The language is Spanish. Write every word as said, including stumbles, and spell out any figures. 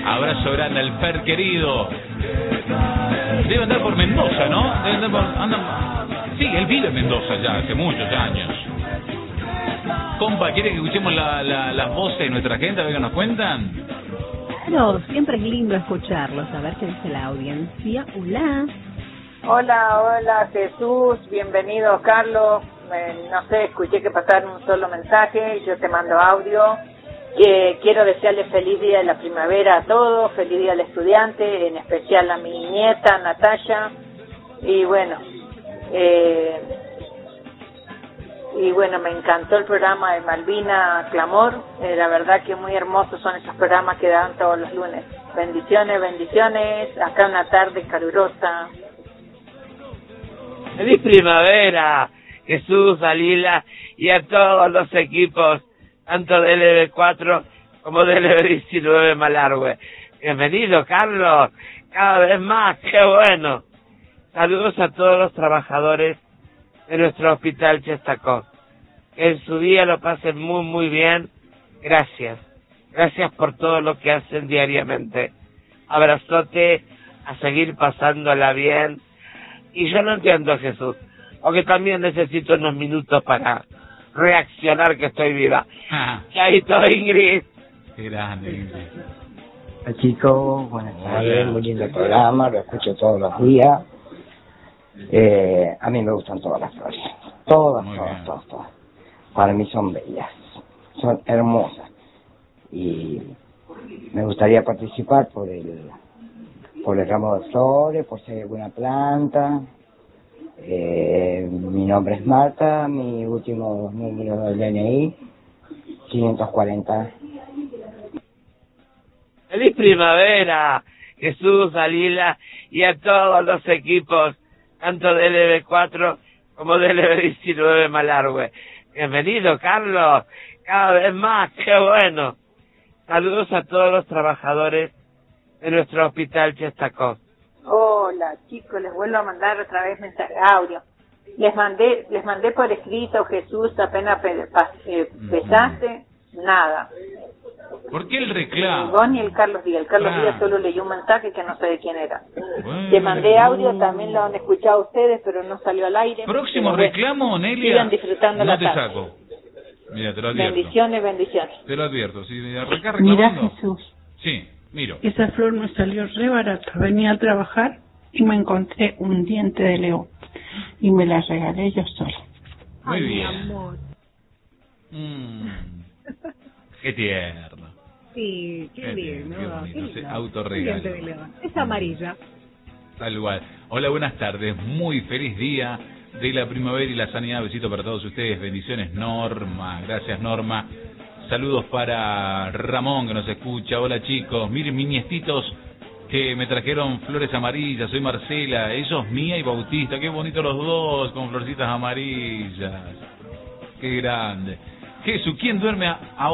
Abrazo grande al Fer querido. Debe andar por Mendoza, ¿no? Debe andar por... anda... Sí, él vive en Mendoza ya hace muchos años. Compa, ¿quiere que escuchemos la, la, las voces de nuestra gente? A ver qué nos cuentan. Claro, siempre es lindo escucharlos, a ver qué dice la audiencia. Hola. Hola, hola Jesús, bienvenido Carlos. Eh, no sé, escuché que pasaron un solo mensaje, yo te mando audio. Eh, quiero desearle feliz día de la primavera a todos, feliz día al estudiante, en especial a mi nieta Natalia. Y bueno, eh, y bueno, me encantó el programa de Malvina Clamor. Eh, la verdad que muy hermosos son esos programas que dan todos los lunes. Bendiciones, bendiciones. Acá una tarde calurosa. ¡Feliz primavera! Jesús, a Lila y a todos los equipos, tanto de L B cuatro como de L B diecinueve Malargüe. Bienvenido, Carlos. Cada vez más, qué bueno. Saludos a todos los trabajadores de nuestro hospital Chestacó. Que en su día lo pasen muy, muy bien. Gracias. Gracias por todo lo que hacen diariamente. Abrazote, a seguir pasándola bien. Y yo no entiendo, Jesús, porque también necesito unos minutos para reaccionar que estoy viva. Ah. Chaito, Ingrid. Qué grande, Ingrid. Hola chicos, buenas tardes, muy lindo el programa, lo escucho todos los días. Eh, a mí me gustan todas las flores, todas, Muy todas, bien. todas, todas. Para mí son bellas, son hermosas. Y me gustaría participar por el por el ramo de flores, por si hay alguna planta. Eh, mi nombre es Marta, mi último número del D N I, quinientos cuarenta. ¡Feliz primavera! Jesús, a Lila y a todos los equipos, tanto de L B cuatro como de L B diecinueve Malargüe. Bienvenido, Carlos. Cada vez más, qué bueno. Saludos a todos los trabajadores de nuestro hospital Chestacó. Hola chicos, les vuelvo a mandar otra vez mensaje, audio. Les mandé, les mandé por escrito, Jesús, apenas pe, pa, eh, pesaste, nada. ¿Por qué el Ni reclamo? vos ni el Carlos Díaz. El Carlos Claro. Díaz solo leyó un mensaje que no sé de quién era. Bueno, Te mandé audio, uh. también lo han escuchado ustedes, pero no salió al aire. Próximo Pero bueno, reclamo, Nelia. sigan disfrutando No la te tarde. saco. Mira, te lo advierto. Bendiciones, bendiciones. Te lo advierto. Si arrancás Mira, reclamando. Jesús, Sí, miro. esa flor me salió re barata. Venía a trabajar y me encontré un diente de león y me la regalé yo sola. Muy Ay, bien. mi amor. Mm. Qué tierno. Sí, qué, Qué lindo. bien, qué bonito, qué ese lindo. autorregalo. Diente de león. Es amarilla. Tal cual. Hola, buenas tardes. Muy feliz día de la primavera y la sanidad. Besito para todos ustedes. Bendiciones, Norma. Gracias, Norma. Saludos para Ramón, que nos escucha. Hola, chicos. Miren, mis nietitos que me trajeron flores amarillas. Soy Marcela. Ellos, Mía y Bautista. Qué bonitos los dos con florcitas amarillas. Qué grande. Jesús, ¿quién duerme a